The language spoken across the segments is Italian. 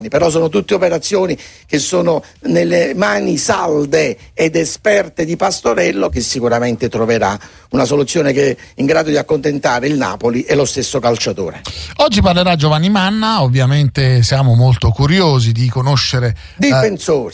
Però sono tutte operazioni che sono nelle mani salde ed esperte di Pastorello, che sicuramente troverà una soluzione che è in grado di accontentare il Napoli e lo stesso calciatore. Oggi parlerà Giovanni Manna, ovviamente siamo molto curiosi di conoscere Difensori,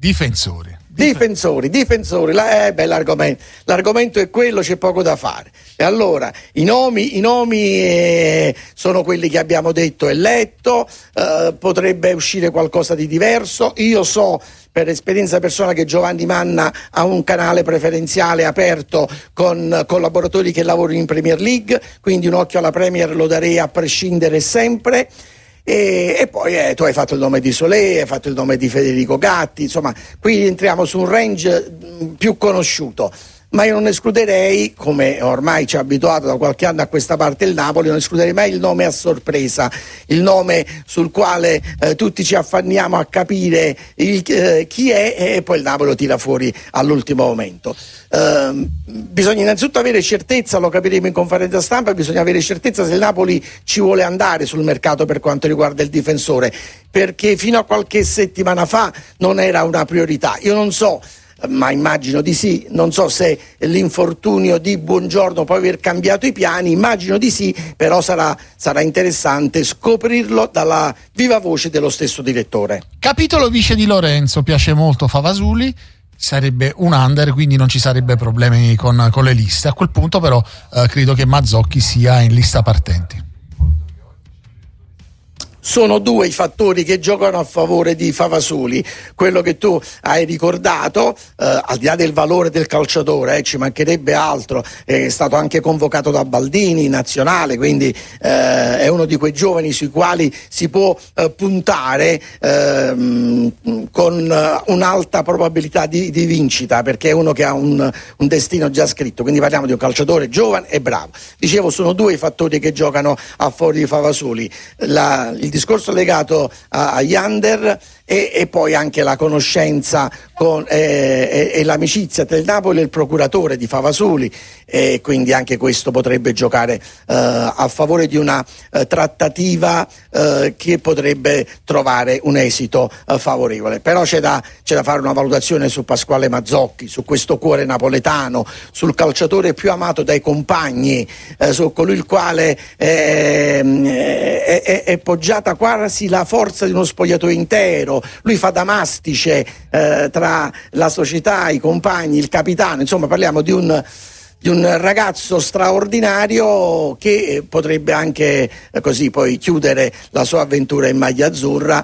l'argomento è quello, c'è poco da fare. E allora i nomi sono quelli che abbiamo detto e letto, potrebbe uscire qualcosa di diverso. Io so per esperienza personale che Giovanni Manna ha un canale preferenziale aperto con collaboratori che lavorano in Premier League, quindi un occhio alla Premier lo darei a prescindere sempre. E poi tu hai fatto il nome di Solé, hai fatto il nome di Federico Gatti, insomma qui entriamo su un range più conosciuto, ma io non escluderei, come ormai ci ha abituato da qualche anno a questa parte il Napoli, non escluderei mai il nome a sorpresa, il nome sul quale tutti ci affanniamo a capire chi è, e poi il Napoli lo tira fuori all'ultimo momento. Bisogna innanzitutto avere certezza, lo capiremo in conferenza stampa, bisogna avere certezza se il Napoli ci vuole andare sul mercato per quanto riguarda il difensore, perché fino a qualche settimana fa non era una priorità. Io non so, ma immagino di sì, non so se l'infortunio di Buongiorno può aver cambiato i piani, immagino di sì, però sarà interessante scoprirlo dalla viva voce dello stesso direttore. Capitolo vice di Lorenzo, piace molto Favasuli, sarebbe un under, quindi non ci sarebbe problemi con le liste. A quel punto però credo che Mazzocchi sia in lista partenti. Sono due i fattori che giocano a favore di Favasoli, quello che tu hai ricordato, al di là del valore del calciatore, ci mancherebbe altro, è stato anche convocato da Baldini in nazionale, quindi è uno di quei giovani sui quali si può puntare con un'alta probabilità di vincita, perché è uno che ha un destino già scritto, quindi parliamo di un calciatore giovane e bravo. Dicevo, sono due i fattori che giocano a favore di Favasoli, il discorso legato agli under e poi anche la conoscenza e l'amicizia tra il Napoli e il procuratore di Favasoli, e quindi anche questo potrebbe giocare a favore di una trattativa che potrebbe trovare un esito favorevole. Però c'è da fare una valutazione su Pasquale Mazzocchi, su questo cuore napoletano, sul calciatore più amato dai compagni, su colui il quale è poggiata quasi la forza di uno spogliatoio intero. Lui fa da mastice tra la società, i compagni, il capitano, insomma parliamo di un ragazzo straordinario che potrebbe anche così poi chiudere la sua avventura in maglia azzurra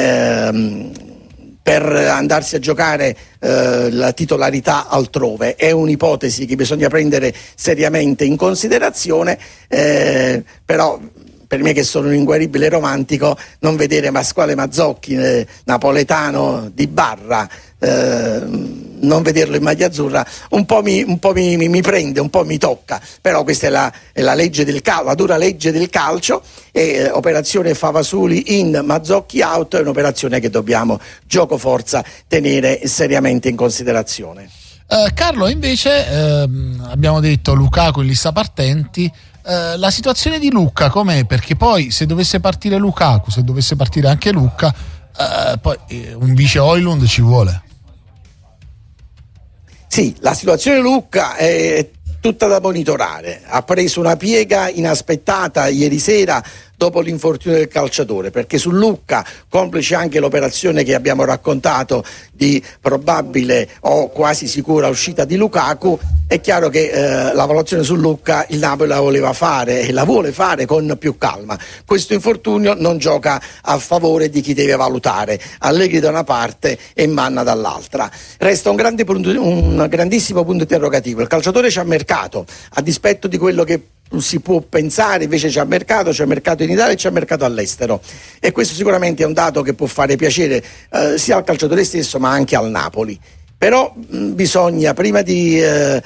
per andarsi a giocare la titolarità altrove. È un'ipotesi che bisogna prendere seriamente in considerazione, però per me, che sono un inguaribile romantico, non vedere Pasquale Mazzocchi, napoletano di barra, non vederlo in maglia azzurra un po' mi prende, un po' mi tocca, però questa è la legge del la dura legge del calcio, e operazione Favasoli in, Mazzocchi out è un'operazione che dobbiamo gioco forza tenere seriamente in considerazione. Carlo, invece abbiamo detto Lukaku in lista partenti. La situazione di Lucca com'è? Perché poi se dovesse partire Lukaku, se dovesse partire anche Lucca, poi un vice Højlund ci vuole. Sì, la situazione di Lucca è tutta da monitorare. Ha preso una piega inaspettata ieri sera dopo l'infortunio del calciatore, perché su Lucca, complice anche l'operazione che abbiamo raccontato di probabile o quasi sicura uscita di Lukaku, è chiaro che la valutazione su Lucca il Napoli la voleva fare e la vuole fare con più calma. Questo infortunio non gioca a favore di chi deve valutare, Allegri da una parte e Manna dall'altra. Resta un grandissimo punto interrogativo. Il calciatore c'ha mercato, a dispetto di quello che si può pensare, invece c'è mercato in Italia e c'è mercato all'estero, e questo sicuramente è un dato che può fare piacere sia al calciatore stesso ma anche al Napoli. Però bisogna, prima di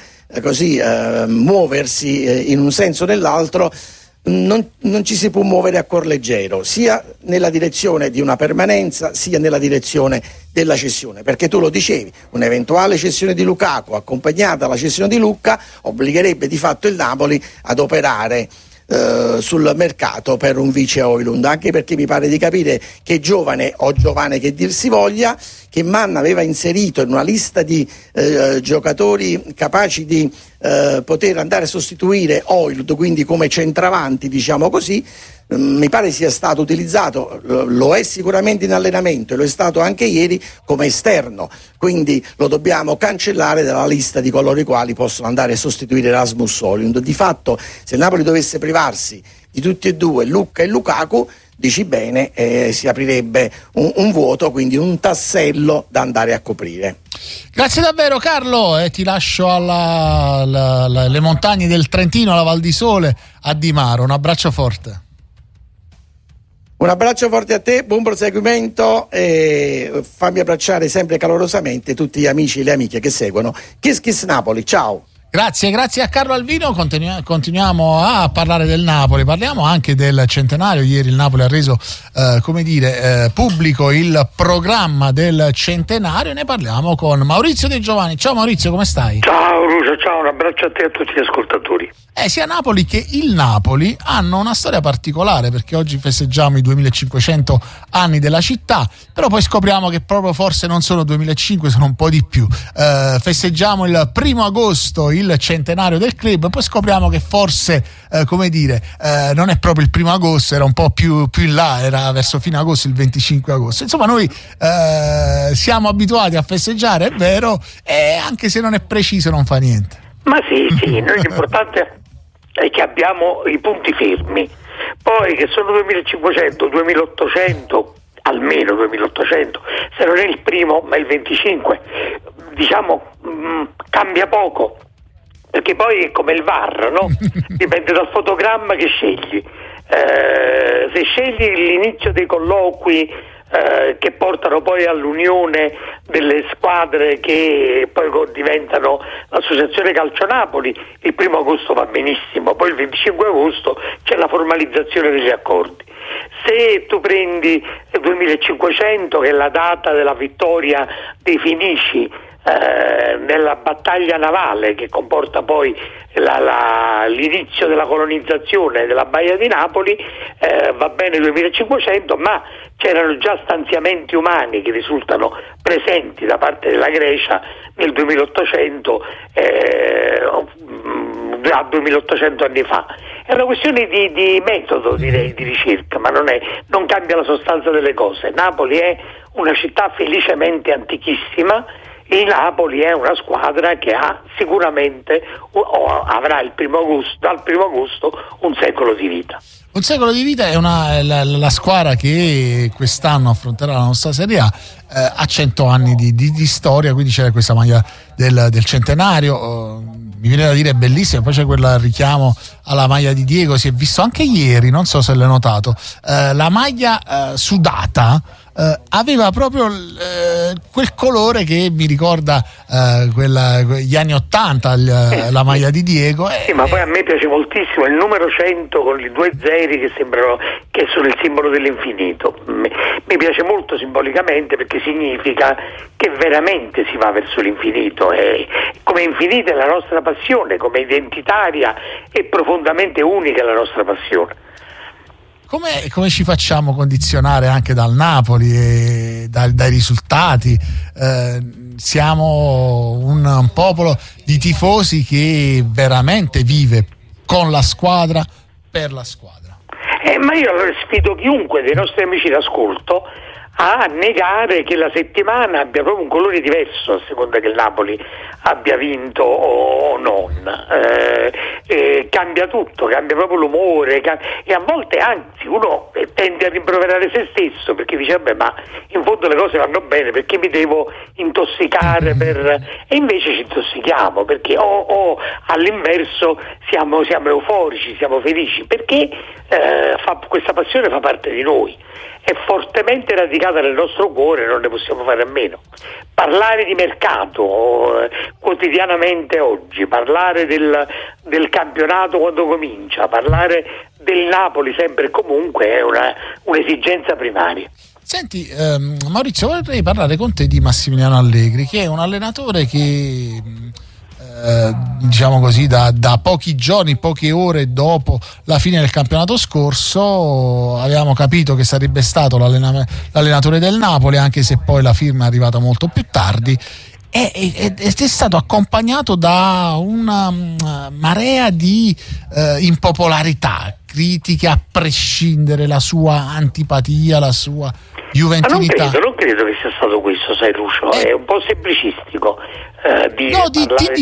muoversi in un senso o nell'altro, non ci si può muovere a cuor leggero, sia nella direzione di una permanenza sia nella direzione della cessione, perché tu lo dicevi, un'eventuale cessione di Lukaku accompagnata dalla cessione di Lucca obbligherebbe di fatto il Napoli ad operare sul mercato per un vice Højlund, anche perché mi pare di capire che giovane che dir si voglia, che Mann aveva inserito in una lista di giocatori capaci di poter andare a sostituire Højlund, quindi come centravanti, diciamo così, mi pare sia stato utilizzato, lo è sicuramente in allenamento e lo è stato anche ieri come esterno, quindi lo dobbiamo cancellare dalla lista di coloro i quali possono andare a sostituire Rasmus Højlund. Di fatto, se il Napoli dovesse privarsi di tutti e due, Lucca e Lukaku, dici bene, si aprirebbe un vuoto, quindi un tassello da andare a coprire. Grazie davvero Carlo, e ti lascio alle montagne del Trentino, alla Val di Sole, a Di Maro. Un abbraccio forte. Un abbraccio forte a te, buon proseguimento e fammi abbracciare sempre calorosamente tutti gli amici e le amiche che seguono Kiss Kiss Napoli. Ciao! Grazie a Carlo Alvino. Continuiamo a parlare del Napoli, parliamo anche del centenario. Ieri il Napoli ha reso pubblico il programma del centenario e ne parliamo con Maurizio De Giovanni. Ciao Maurizio, come stai? Ciao Lucio, ciao, un abbraccio a te e a tutti gli ascoltatori. Sia Napoli che il Napoli hanno una storia particolare, perché oggi festeggiamo i 2500 anni della città, però poi scopriamo che proprio forse non sono 2005, sono un po' di più. Festeggiamo il 1 agosto il centenario del club, poi scopriamo che forse non è proprio il 1 agosto, era un po' più in là, era verso fine agosto, il 25 agosto. Insomma, noi siamo abituati a festeggiare, è vero, e anche se non è preciso non fa niente. Ma sì, noi l'importante è che abbiamo i punti fermi, poi che sono 2500, 2800, almeno 2800, se non è il primo ma il 25, diciamo cambia poco, perché poi è come il VAR, no? Dipende dal fotogramma che scegli. Se scegli l'inizio dei colloqui che portano poi all'unione delle squadre che poi diventano l'associazione Calcio Napoli, il 1 agosto va benissimo, poi il 25 agosto c'è la formalizzazione degli accordi. Se tu prendi il 2500, che è la data della vittoria dei Fenici nella battaglia navale, che comporta poi l'inizio della colonizzazione della Baia di Napoli, va bene 2500, ma c'erano già stanziamenti umani che risultano presenti da parte della Grecia nel 2800, già 2800 anni fa. È una questione di metodo, direi, di ricerca, ma non cambia la sostanza delle cose. Napoli è una città felicemente antichissima, e il Napoli è una squadra che ha sicuramente avrà dal 1 agosto un secolo di vita. Un secolo di vita è la squadra che quest'anno affronterà la nostra Serie A, ha 100 anni di storia, quindi c'è questa maglia del centenario, mi viene da dire bellissima, poi c'è quel richiamo alla maglia di Diego, si è visto anche ieri, non so se l'hai notato, la maglia sudata aveva proprio quel colore che mi ricorda gli anni 80, la maglia di Diego. Sì, ma poi a me piace moltissimo il numero 100 con i 2 zeri che sembrano che sono il simbolo dell'infinito. Mi piace molto simbolicamente, perché significa che veramente si va verso l'infinito, e come infinita è la nostra passione, come identitaria e profondamente unica è la nostra passione. Come ci facciamo condizionare anche dal Napoli e dai risultati? Siamo un popolo di tifosi che veramente vive con la squadra, per la squadra. Ma io allora sfido chiunque dei nostri amici d'ascolto a negare che la settimana abbia proprio un colore diverso a seconda che il Napoli abbia vinto o non. Cambia tutto, cambia proprio l'umore, e a volte anzi uno tende a rimproverare se stesso, perché dice vabbè, ma in fondo le cose vanno bene, perché mi devo intossicare e invece ci intossichiamo, perché o all'inverso siamo euforici, siamo felici, perché questa passione fa parte di noi, è fortemente radicata nel nostro cuore, non ne possiamo fare a meno. Parlare di mercato quotidianamente oggi, parlare del campionato quando comincia, parlare del Napoli sempre e comunque è un'esigenza primaria. Senti Maurizio, vorrei parlare con te di Massimiliano Allegri, che è un allenatore che diciamo così, da pochi giorni, poche ore dopo la fine del campionato scorso. Avevamo capito che sarebbe stato l'allenatore del Napoli, anche se poi la firma è arrivata molto più tardi, ed è stato accompagnato da una marea di impopolarità, critiche a prescindere, la sua antipatia, la sua juventinità. Ma non credo che sia stato questo, sai Lucio, è un po' semplicistico ti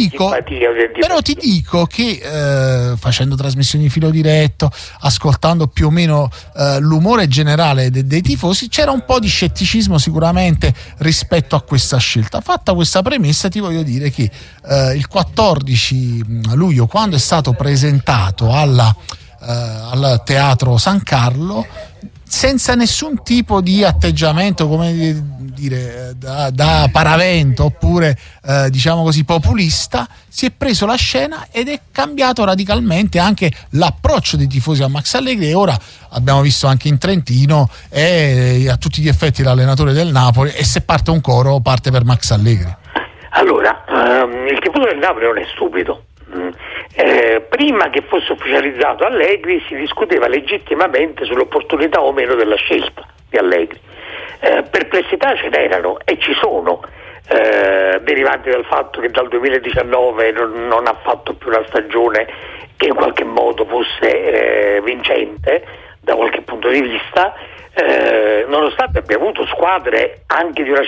dico che facendo trasmissioni di filo diretto, ascoltando più o meno l'umore generale dei tifosi, c'era un po' di scetticismo sicuramente rispetto a questa scelta. Fatta questa premessa, ti voglio dire che il 14 luglio, quando è stato presentato al Teatro San Carlo, senza nessun tipo di atteggiamento, come dire, da paravento oppure diciamo così populista, si è preso la scena ed è cambiato radicalmente anche l'approccio dei tifosi a Max Allegri, e ora abbiamo visto anche in Trentino è a tutti gli effetti l'allenatore del Napoli, e se parte un coro parte per Max Allegri. Allora, il tifoso del Napoli non è stupido. Prima che fosse ufficializzato Allegri si discuteva legittimamente sull'opportunità o meno della scelta di Allegri. Perplessità ce n'erano e ci sono, derivanti dal fatto che dal 2019 non ha fatto più una stagione che in qualche modo fosse vincente da qualche punto di vista, nonostante abbia avuto squadre anche di una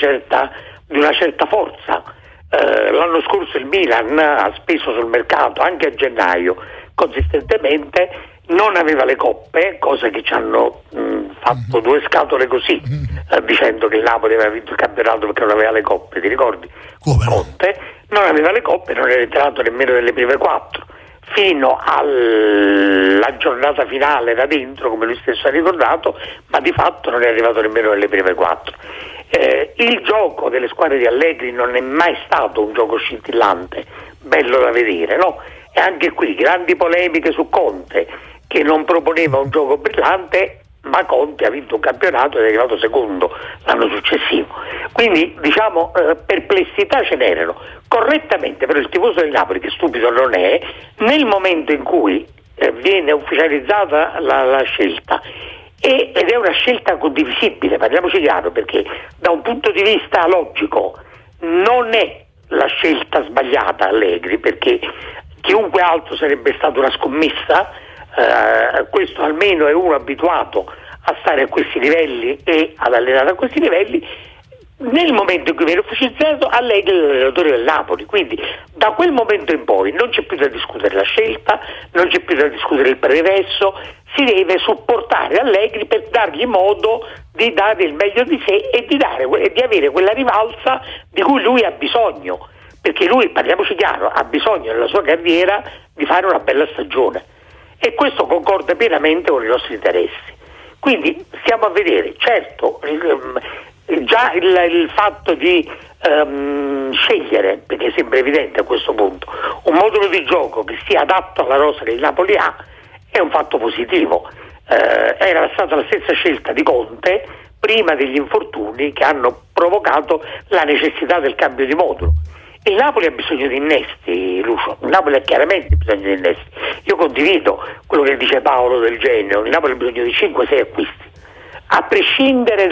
certa forza. L'anno scorso il Milan ha speso sul mercato anche a gennaio consistentemente, non aveva le coppe, cosa che ci hanno fatto due scatole così, dicendo che il Napoli aveva vinto il campionato perché non aveva le coppe, ti ricordi? Come? Conte non aveva le coppe, non era entrato nemmeno nelle prime 4 fino alla giornata finale da dentro, come lui stesso ha ricordato, ma di fatto non è arrivato nemmeno nelle prime 4. Il gioco delle squadre di Allegri non è mai stato un gioco scintillante, bello da vedere, no? E anche qui grandi polemiche su Conte, che non proponeva un gioco brillante, ma Conte ha vinto un campionato ed è arrivato secondo l'anno successivo. Quindi diciamo perplessità ce n'erano. Correttamente però il tifoso del Napoli, che stupido non è, nel momento in cui viene ufficializzata la scelta, ed è una scelta condivisibile, parliamoci chiaro, perché da un punto di vista logico non è la scelta sbagliata Allegri, perché chiunque altro sarebbe stata una scommessa, questo almeno è uno abituato a stare a questi livelli e ad allenare a questi livelli. Nel momento in cui viene ufficializzato, Allegri è l'allenatore del Napoli, quindi da quel momento in poi non c'è più da discutere la scelta, non c'è più da discutere il pregresso, si deve supportare Allegri per dargli modo di dare il meglio di sé e di avere quella rivalsa di cui lui ha bisogno, perché lui, parliamoci chiaro, ha bisogno nella sua carriera di fare una bella stagione, e questo concorda pienamente con i nostri interessi. Quindi stiamo a vedere, certo, già il fatto di scegliere, perché sembra evidente a questo punto, un modulo di gioco che sia adatto alla rosa che il Napoli ha è un fatto positivo. Era stata la stessa scelta di Conte prima degli infortuni che hanno provocato la necessità del cambio di modulo. Il Napoli ha bisogno di innesti, Lucio, il Napoli ha chiaramente bisogno di innesti. Io condivido quello che dice Paolo del Genio, il Napoli ha bisogno di 5-6 acquisti, a prescindere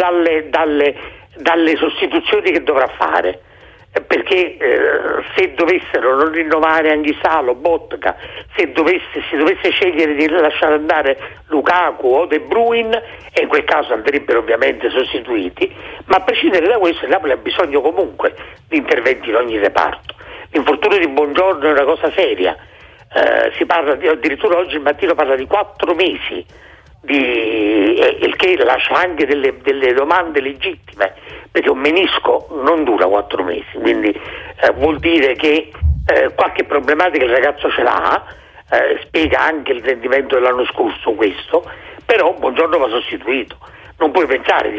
dalle sostituzioni che dovrà fare, perché se dovessero non rinnovare Anguissalo, Botka, se si dovesse scegliere di lasciare andare Lukaku o De Bruyne, e in quel caso andrebbero ovviamente sostituiti, ma a prescindere da questo il Napoli ha bisogno comunque di interventi in ogni reparto. L'infortunio di Buongiorno è una cosa seria, si parla addirittura oggi il mattino parla di 4 mesi, il che lascia anche delle domande legittime, perché un menisco non dura 4 mesi, quindi vuol dire che qualche problematica il ragazzo ce l'ha, spiega anche il rendimento dell'anno scorso questo, però Buongiorno va sostituito. Non puoi pensare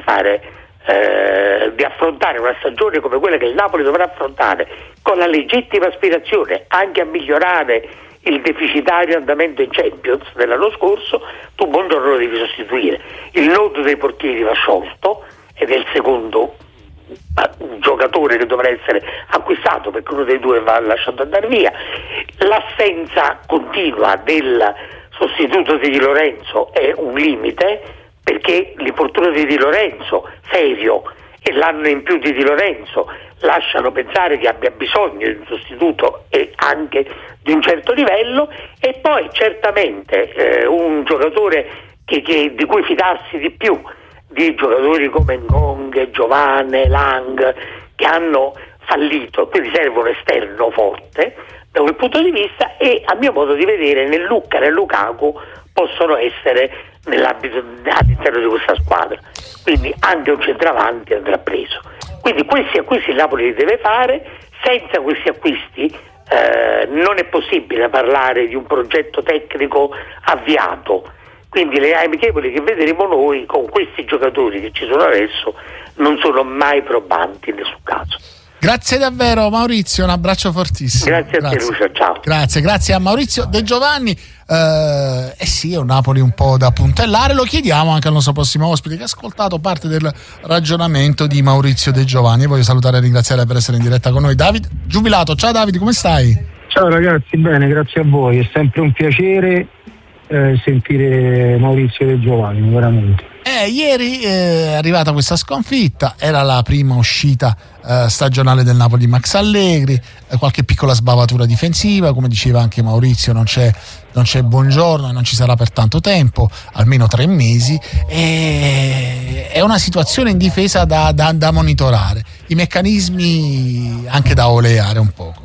di affrontare una stagione come quella che il Napoli dovrà affrontare, con la legittima aspirazione anche a migliorare il deficitario andamento in Champions dell'anno scorso. Tu Buongiorno lo devi sostituire. Il nodo dei portieri va sciolto ed è il secondo un giocatore che dovrà essere acquistato perché uno dei due va lasciato andare via, l'assenza continua del sostituto di Di Lorenzo è un limite, perché l'infortunio di Di Lorenzo serio e l'anno in più di Di Lorenzo lasciano pensare che abbia bisogno di un sostituto e anche di un certo livello, e poi certamente un giocatore di cui fidarsi di più di giocatori come Ngong, Giovane, Lang, che hanno fallito, quindi serve un esterno forte da quel punto di vista, e a mio modo di vedere né Lucca né Lukaku possono essere all'interno di questa squadra, quindi anche un centravanti andrà preso. Quindi questi acquisti il Napoli li deve fare. Senza questi acquisti non è possibile parlare di un progetto tecnico avviato, quindi le amichevoli che vedremo noi con questi giocatori che ci sono adesso non sono mai probanti in nessun caso. Grazie davvero Maurizio, un abbraccio fortissimo. Grazie a te Lucio, ciao. Grazie a Maurizio De Giovanni. Sì, è un Napoli un po' da puntellare, lo chiediamo anche al nostro prossimo ospite che ha ascoltato parte del ragionamento di Maurizio De Giovanni. Voglio salutare e ringraziare per essere in diretta con noi David Giubilato. Ciao David, come stai? Ciao ragazzi, bene, grazie a voi, è sempre un piacere sentire Maurizio De Giovanni, veramente. Ieri è arrivata questa sconfitta, era la prima uscita stagionale del Napoli di Max Allegri, qualche piccola sbavatura difensiva, come diceva anche Maurizio, non c'è Buongiorno e non ci sarà per tanto tempo, almeno 3 mesi, e è una situazione in difesa da monitorare, i meccanismi anche da oleare un poco.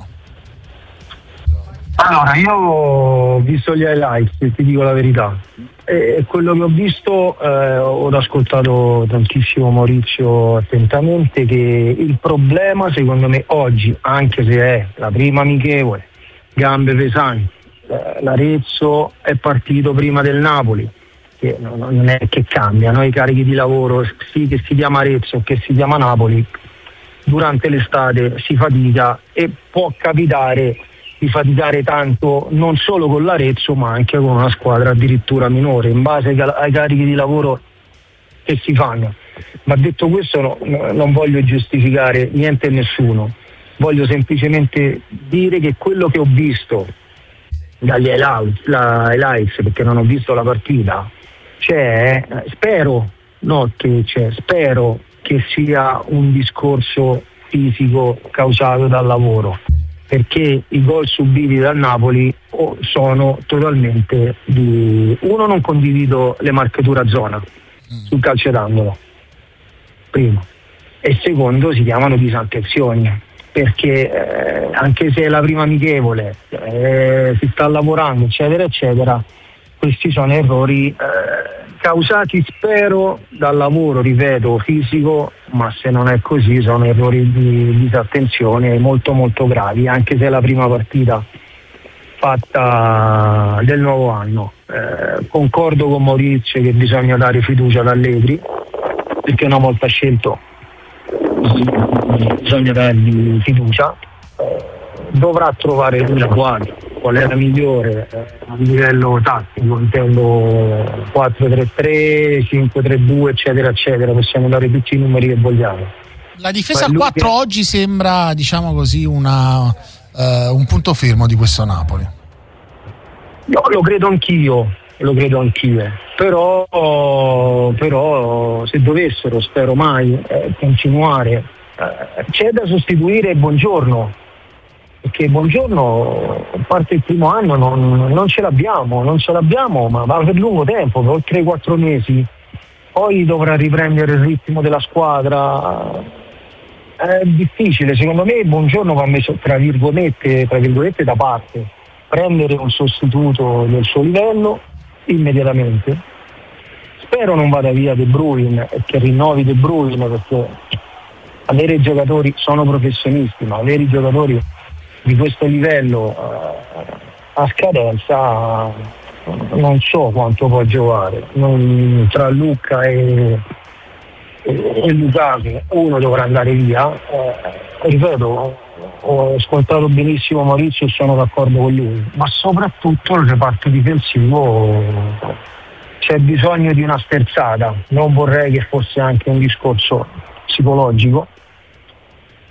Allora, io ho visto gli highlights, ti dico la verità, e quello che ho visto, ho ascoltato tantissimo Maurizio attentamente, che il problema secondo me oggi, anche se è la prima amichevole, gambe pesanti, l'Arezzo è partito prima del Napoli, che non è che cambiano i carichi di lavoro, sì, che si chiama Arezzo o che si chiama Napoli, durante l'estate si fatica e può capitare di faticare tanto non solo con l'Arezzo ma anche con una squadra addirittura minore in base ai carichi di lavoro che si fanno. Ma detto questo non voglio giustificare niente e nessuno, voglio semplicemente dire che quello che ho visto dagli highlights, perché non ho visto la partita, spero che sia un discorso fisico causato dal lavoro, perché i gol subiti dal Napoli sono totalmente uno, non condivido le marcature a zona sul calcio d'angolo, primo, e secondo si chiamano disattenzioni, perché anche se è la prima amichevole, si sta lavorando eccetera eccetera, questi sono errori causati, spero, dal lavoro, ripeto, fisico, ma se non è così sono errori di disattenzione molto molto gravi, anche se è la prima partita fatta del nuovo anno. Concordo con Maurizio che bisogna dare fiducia ad Allegri, perché una volta scelto bisogna dargli fiducia, dovrà trovare una quale qual è la migliore a livello tattico, intendo 4-3-3, 5-3-2 eccetera eccetera, possiamo dare tutti i numeri che vogliamo. La difesa a 4 oggi sembra, diciamo così, un punto fermo di questo Napoli. No, lo credo anch'io, però se dovessero, spero mai, continuare, c'è da sostituire Buongiorno, perché Buongiorno, a parte il primo anno, non ce l'abbiamo, ma va per lungo tempo, per oltre 4 mesi, poi dovrà riprendere il ritmo della squadra, è difficile, secondo me Buongiorno va messo tra virgolette da parte, prendere un sostituto del suo livello immediatamente. Spero non vada via De Bruyne e che rinnovi De Bruyne, perché avere i giocatori, sono professionisti, ma avere i giocatori di questo livello a scadenza non so quanto può giocare. Tra Lucca e Lukaku uno dovrà andare via, ripeto, ho ascoltato benissimo Maurizio e sono d'accordo con lui, ma soprattutto il reparto difensivo c'è bisogno di una sterzata. Non vorrei che fosse anche un discorso psicologico,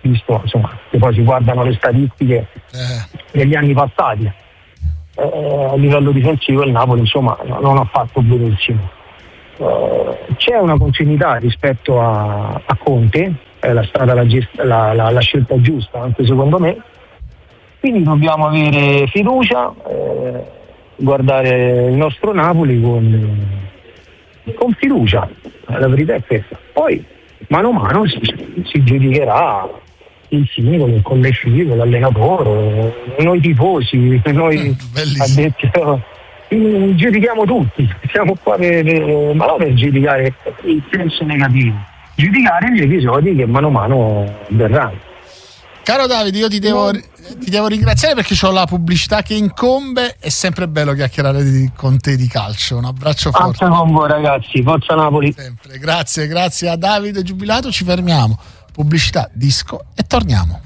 visto, insomma, che poi si guardano le statistiche degli anni passati. A livello difensivo il Napoli insomma non ha fatto benissimo. C'è una continuità rispetto a Conte, è stata la scelta giusta anche secondo me, quindi dobbiamo avere fiducia, guardare il nostro Napoli con fiducia, la verità è questa. Poi mano a mano si giudicherà il singolo, il collettivo, l'allenatore, noi tifosi, noi addetti, giudichiamo tutti, siamo qua ma non per giudicare in senso negativo, giudicare gli episodi che mano a mano verranno. Caro Davide, io ti devo ringraziare perché ho la pubblicità che incombe, è sempre bello chiacchierare con te di calcio, un abbraccio forte. Anche con voi ragazzi, forza Napoli. Sempre. Grazie a Davide Giubilato, ci fermiamo, pubblicità, disco e torniamo.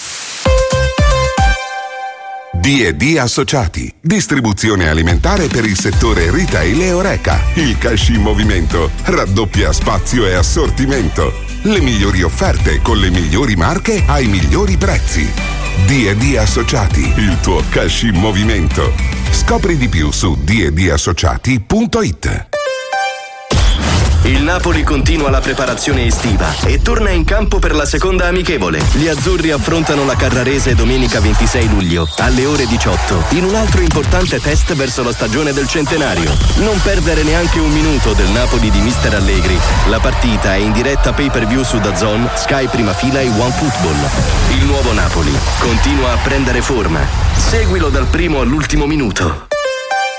D&D Associati, distribuzione alimentare per il settore retail e Horeca. Il cash in movimento raddoppia spazio e assortimento. Le migliori offerte con le migliori marche ai migliori prezzi. D&D Associati, il tuo cash in movimento. Scopri di più su ddassociati.it. Il Napoli continua la preparazione estiva e torna in campo per la seconda amichevole. Gli azzurri affrontano la Carrarese domenica 26 luglio alle ore 18 in un altro importante test verso la stagione del centenario. Non perdere neanche un minuto del Napoli di Mister Allegri. La partita è in diretta pay-per-view su DAZN, Sky Prima Fila e OneFootball. Il nuovo Napoli continua a prendere forma. Seguilo dal primo all'ultimo minuto.